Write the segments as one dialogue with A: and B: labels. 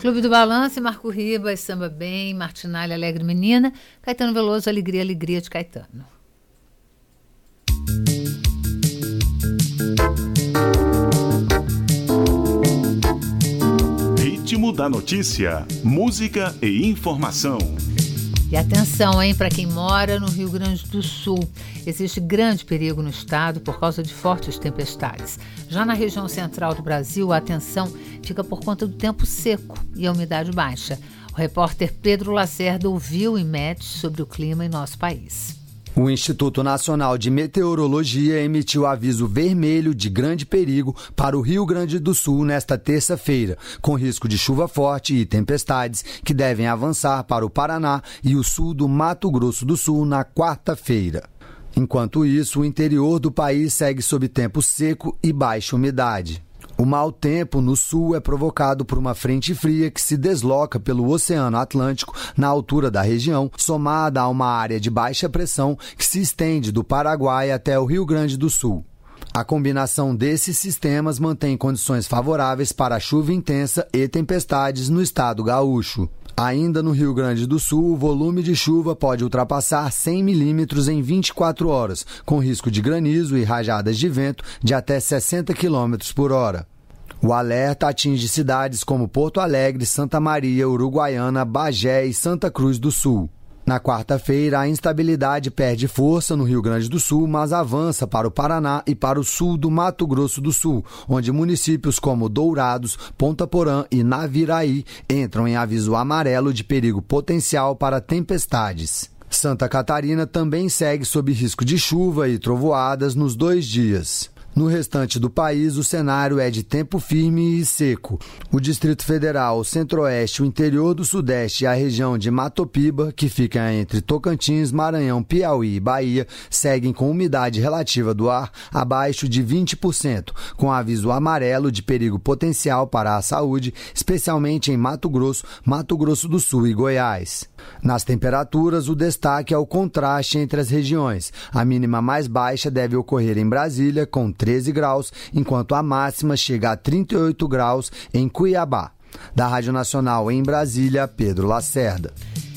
A: Clube do Balanço, Marco Ribas, Samba Bem, Martinalha, Alegre Menina, Caetano Veloso, Alegria, Alegria de Caetano.
B: Ritmo da notícia, música e informação.
A: E atenção, hein, para quem mora no Rio Grande do Sul. Existe grande perigo no estado por causa de fortes tempestades. Já na região central do Brasil, a atenção fica por conta do tempo seco e a umidade baixa. O repórter Pedro Lacerda ouviu e mede sobre o clima em nosso país.
C: O Instituto Nacional de Meteorologia emitiu aviso vermelho de grande perigo para o Rio Grande do Sul nesta terça-feira, com risco de chuva forte e tempestades que devem avançar para o Paraná e o sul do Mato Grosso do Sul na quarta-feira. Enquanto isso, o interior do país segue sob tempo seco e baixa umidade. O mau tempo no sul é provocado por uma frente fria que se desloca pelo Oceano Atlântico na altura da região, somada a uma área de baixa pressão que se estende do Paraguai até o Rio Grande do Sul. A combinação desses sistemas mantém condições favoráveis para chuva intensa e tempestades no estado gaúcho. Ainda no Rio Grande do Sul, o volume de chuva pode ultrapassar 100 milímetros em 24 horas, com risco de granizo e rajadas de vento de até 60 km por hora. O alerta atinge cidades como Porto Alegre, Santa Maria, Uruguaiana, Bagé e Santa Cruz do Sul. Na quarta-feira, a instabilidade perde força no Rio Grande do Sul, mas avança para o Paraná e para o sul do Mato Grosso do Sul, onde municípios como Dourados, Ponta Porã e Naviraí entram em aviso amarelo de perigo potencial para tempestades. Santa Catarina também segue sob risco de chuva e trovoadas nos 2 dias. No restante do país, o cenário é de tempo firme e seco. O Distrito Federal, o Centro-Oeste, o interior do Sudeste e a região de Matopiba, que fica entre Tocantins, Maranhão, Piauí e Bahia, seguem com umidade relativa do ar abaixo de 20%, com aviso amarelo de perigo potencial para a saúde, especialmente em Mato Grosso do Sul e Goiás. Nas temperaturas, o destaque é o contraste entre as regiões. A mínima mais baixa deve ocorrer em Brasília, com 13 graus, enquanto a máxima chega a 38 graus em Cuiabá. Da Rádio Nacional em Brasília, Pedro Lacerda.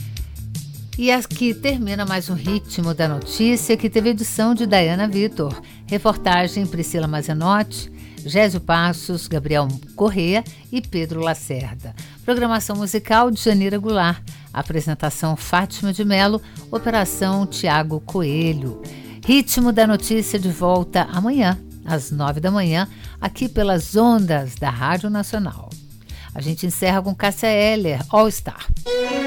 A: E aqui termina mais um Ritmo da Notícia, que teve edição de Dayana Vitor, reportagem Priscila Mazenotti, Gésio Passos, Gabriel Corrêa e Pedro Lacerda. Programação musical de Janira Goulart, apresentação Fátima de Mello, operação Tiago Coelho. Ritmo da Notícia de volta amanhã, às 9 da manhã, aqui pelas ondas da Rádio Nacional. A gente encerra com Cássia Eller, All Star.